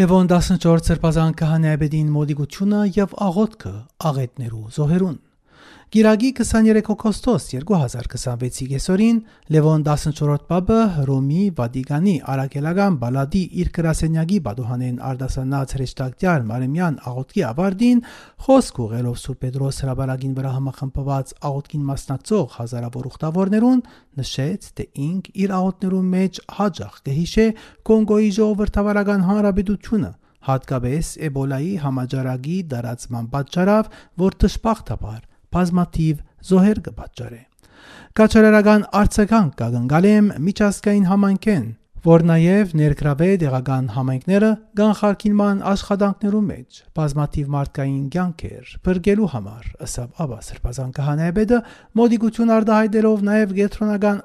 Լևոն 14 սրբազան քահանայաբեդին մոդիգությունը եւ աղոթքը աղետներու զոհերուն։ Գիրագի 23 օգոստոս 2026-ի կեսօրին Լևոն 14-րդ պապը Հռոմի Վատիկանի արաքելական բալադի իր գրասենյակի բադուհանեն արդասանած հրեշտակտյար Մարեմյան աղոթքի ավարտին խոսք ուղղելով Սուրբ Պետրոս հրապարակին վրա համախմբված աղոթքին մասնակցող հազարավոր ուխտավորներուն նշեց, թե ինք իր աղոթներու մեջ հաճախ կհիշե Կոնգոյի ժողովրդավարական հանրապետությունը, հատկապես Էբոլայի համաճարակի դարացման պատճառով, որ դժբախտաբար բազմաթիվ զոհեր կպատճառե։ Կաչարարական արձագանք կգնգալեմ միջազգային համայնքեն, որ նաև ներգրավե տեղական համայնքները կանխարգելման աշխատանքներու մեջ բազմաթիվ մարդկային կյանքեր բրգելու համար, ըստ Աբա սրբազան քահանայաբեդը մոդիգություն արտահայտելով նաև կենտրոնական